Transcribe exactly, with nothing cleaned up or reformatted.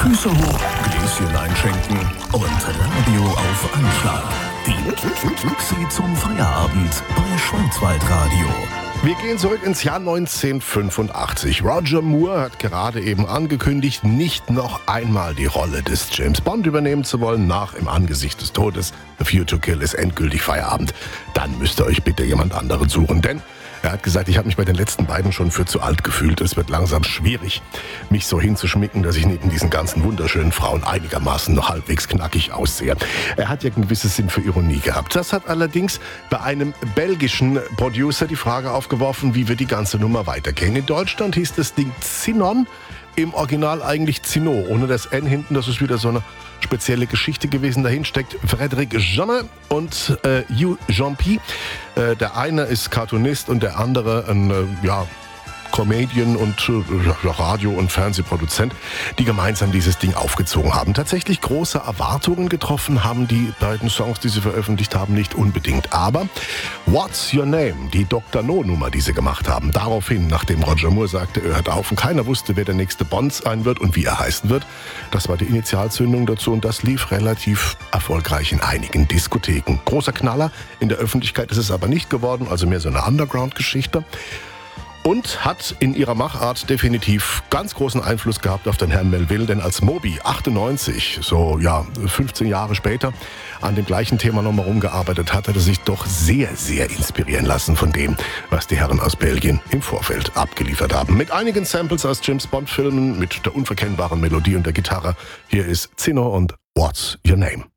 Füße hoch, Gläschen einschenken und Radio auf Anschlag. Die Taxi zum Feierabend bei Schwarzwaldradio. Wir gehen zurück ins Jahr neunzehnhundertfünfundachtzig. Roger Moore hat gerade eben angekündigt, nicht noch einmal die Rolle des James Bond übernehmen zu wollen. Nach Im Angesicht des Todes, The View to Kill ist endgültig Feierabend. Dann müsst ihr euch bitte jemand anderen suchen, denn er hat gesagt, ich habe mich bei den letzten beiden schon für zu alt gefühlt. Es wird langsam schwierig, mich so hinzuschmicken, dass ich neben diesen ganzen wunderschönen Frauen einigermaßen noch halbwegs knackig aussehe. Er hat ja einen gewissen Sinn für Ironie gehabt. Das hat allerdings bei einem belgischen Producer die Frage aufgeworfen, wie wir die ganze Nummer weitergehen. In Deutschland hieß das Ding Zinon, im Original eigentlich Zino, ohne das N hinten. Das ist wieder so eine spezielle Geschichte gewesen. Dahin steckt Frédéric Jeanne und äh, Hugh Jean-Pi. Äh, der eine ist Cartoonist und der andere ein äh, ja, Comedian und äh, Radio- und Fernsehproduzent, die gemeinsam dieses Ding aufgezogen haben. Tatsächlich große Erwartungen getroffen haben die beiden Songs, die sie veröffentlicht haben, nicht unbedingt. Aber What's Your Name, die Doktor No-Nummer, die sie gemacht haben, daraufhin, nachdem Roger Moore sagte, er hört auf und keiner wusste, wer der nächste Bond sein wird und wie er heißen wird, das war die Initialzündung dazu und das lief relativ erfolgreich in einigen Diskotheken. Großer Knaller, in der Öffentlichkeit ist es aber nicht geworden, also mehr so eine Underground-Geschichte. Und hat in ihrer Machart definitiv ganz großen Einfluss gehabt auf den Herrn Melville, denn als Moby achtundneunzig, so ja fünfzehn Jahre später, an dem gleichen Thema nochmal rumgearbeitet hat, hat er sich doch sehr, sehr inspirieren lassen von dem, was die Herren aus Belgien im Vorfeld abgeliefert haben. Mit einigen Samples aus James Bond-Filmen, mit der unverkennbaren Melodie und der Gitarre. Hier ist Zino und What's Your Name?